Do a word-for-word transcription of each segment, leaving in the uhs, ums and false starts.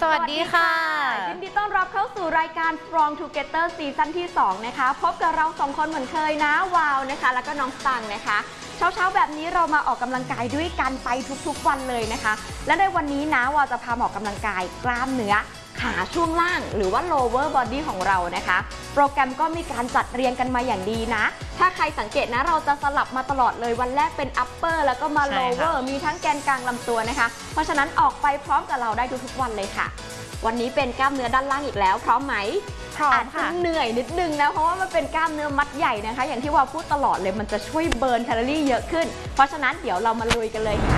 สวัสดีค่ะยินดีต้อนรับเข้าสู่รายการ Strong Together ซีซั่นที่สองนะคะพบกับเราสองคนเหมือนเคยนะวาวนะคะแล้วก็น้องสังนะคะเช้าๆแบบนี้เรามาออกกำลังกายด้วยกันไปทุกๆวันเลยนะคะและในวันนี้นะวาวจะพามาออกกำลังกายกล้ามเนื้อขาช่วงล่างหรือว่า lower body ของเรานะคะโปรแกรมก็มีการจัดเรียงกันมาอย่างดีนะถ้าใครสังเกตนะเราจะสลับมาตลอดเลยวันแรกเป็น upper แล้วก็มา lower มีทั้งแกนกลางลำตัวนะคะเพราะฉะนั้นออกไปพร้อมกับเราได้ทุกๆวันเลยค่ะวันนี้เป็นกล้ามเนื้อด้านล่างอีกแล้วพร้อมไหมพร้อมค่ะอาจจะเหนื่อยนิดนึงนะเพราะว่ามันเป็นกล้ามเนื้อมัดใหญ่นะคะอย่างที่วาพูดตลอดเลยมันจะช่วยเบิร์นแคลอรี่เยอะขึ้นเพราะฉะนั้นเดี๋ยวเรามาลุยกันเลยค่ะ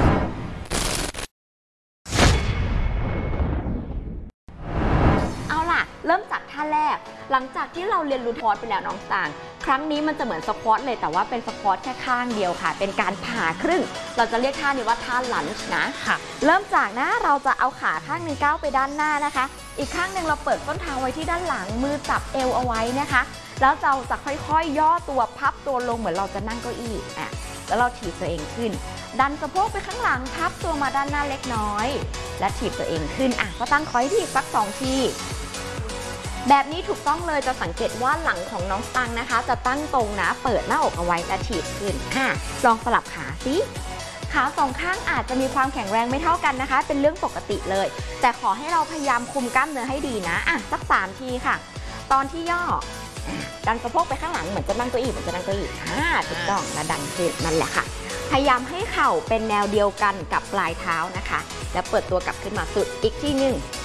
เอาล่ะเริ่มจากท่าแรกหลังจากที่เราเรียนรู้สควอตไปแล้วน้องต่างครั้งนี้มันจะเหมือนสควอตเลยแต่ว่าเป็นสควอตแค่ข้างเดียวค่ะเป็นการผ่าครึ่งเราจะเรียกท่านี้ว่าท่าลันช์นะค่ะเริ่มจากนะเราจะเอาขาข้างหนึ่งก้าวไปด้านหน้านะคะอีกข้างหนึ่งเราเปิดส้นเท้าไว้ที่ด้านหลังมือจับเอวเอาไว้นะคะแล้วเราจะค่อยๆย่อตัวพับตัวลงเหมือนเราจะนั่งเก้าอี้อ่ะแล้วเราถีบตัวเองขึ้นดันสะโพกไปข้างหลังพับตัวมาด้านหน้าเล็กน้อยและถีบตัวเองขึ้นอ่ะก็ตั้งคอยถีบสักสองทีแบบนี้ถูกต้องเลยจะสังเกตว่าหลังของน้องตังนะคะจะตั้งตรงนะเปิดหน้าอกเอาไว้และถีบขึ้นอ่ะลองสลับขาสิขาสองข้างอาจจะมีความแข็งแรงไม่เท่ากันนะคะเป็นเรื่องปกติเลยแต่ขอให้เราพยายามคุมกล้ามเนื้อให้ดีนะอ่ะสักสามทีค่ะตอนที่ย่อดันสะโพกไปข้างหลังเหมือนจะนั่งเก้าอี้เหมือนจะนั่งเก้าอี้อ่าถูกต้องและดันขึ้นนั่นแหละค่ะพยายามให้เข่าเป็นแนวเดียวกันกับปลายเท้านะคะแล้วเปิดตัวกลับขึ้นมาสุดอีกทีหนึ่ง